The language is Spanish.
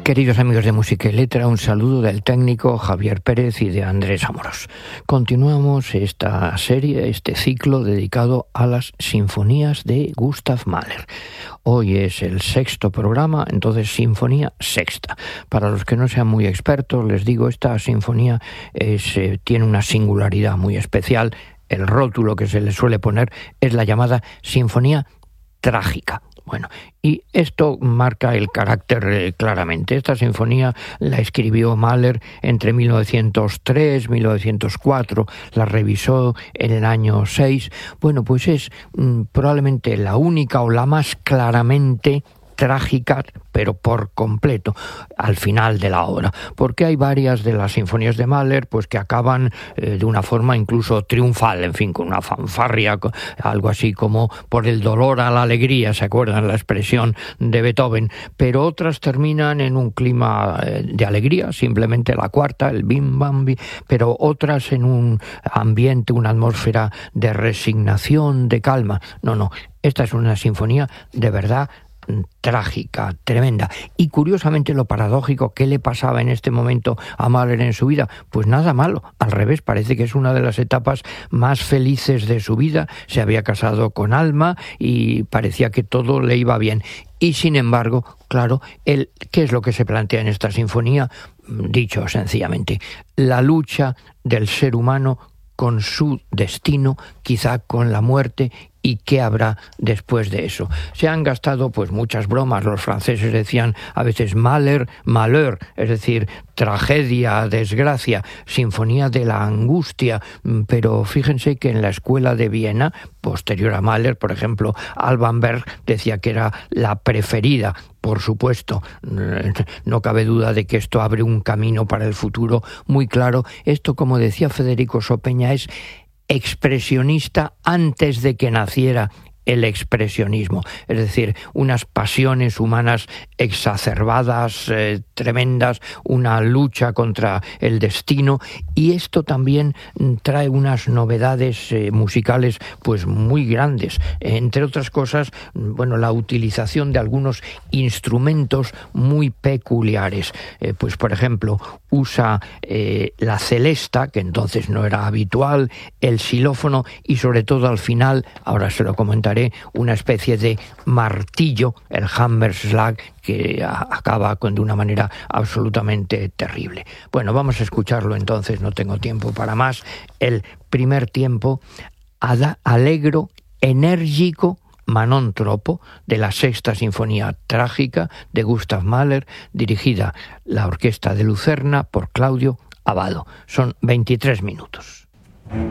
Queridos amigos de Música y Letra, un saludo del técnico Javier Pérez y de Andrés Amorós. Continuamos esta serie, este ciclo dedicado a las sinfonías de Gustav Mahler. Hoy es el 6º programa, entonces Sinfonía Sexta. Para los que no sean muy expertos, les digo, esta sinfonía tiene una singularidad muy especial. El rótulo que se le suele poner es la llamada Sinfonía Trágica. Bueno, y esto marca el carácter claramente. Esta sinfonía la escribió Mahler entre 1903 y 1904, la revisó en el año 6. Bueno, pues es probablemente la única o la más claramente trágica, pero por completo, al final de la obra, porque hay varias de las sinfonías de Mahler pues que acaban de una forma incluso triunfal, en fin, con una fanfarria, algo así como por el dolor a la alegría, ¿se acuerdan la expresión de Beethoven? Pero otras terminan en un clima de alegría, simplemente la cuarta, el bim bam bim, pero otras en un ambiente, una atmósfera de resignación, de calma. No, esta es una sinfonía de verdad trágica, tremenda. Y curiosamente lo paradójico, ¿qué le pasaba en este momento a Mahler en su vida? Pues nada malo, al revés, parece que es una de las etapas más felices de su vida. Se había casado con Alma y parecía que todo le iba bien. Y sin embargo, claro, ¿qué es lo que se plantea en esta sinfonía? Dicho sencillamente, la lucha del ser humano con su destino, quizá con la muerte, y qué habrá después de eso. Se han gastado pues muchas bromas. Los franceses decían a veces Mahler, malheur, es decir, tragedia, desgracia, sinfonía de la angustia, pero fíjense que en la escuela de Viena, posterior a Mahler, por ejemplo, Alban Berg decía que era la preferida. Por supuesto, no cabe duda de que esto abre un camino para el futuro muy claro. Esto, como decía Federico Sopeña, es expresionista antes de que naciera el expresionismo, es decir, unas pasiones humanas exacerbadas, tremendas, una lucha contra el destino, y esto también trae unas novedades musicales pues muy grandes, entre otras cosas, bueno, la utilización de algunos instrumentos muy peculiares, pues por ejemplo, usa la celesta, que entonces no era habitual, el xilófono y sobre todo al final, ahora se lo comentaré, una especie de martillo, el Hammerschlag, que acaba de una manera absolutamente terrible. Bueno, vamos a escucharlo entonces, no tengo tiempo para más. El primer tiempo, alegro, enérgico, Manon Troppo, de la Sexta Sinfonía Trágica de Gustav Mahler, dirigida la Orquesta de Lucerna por Claudio Abbado. Son 23 minutos.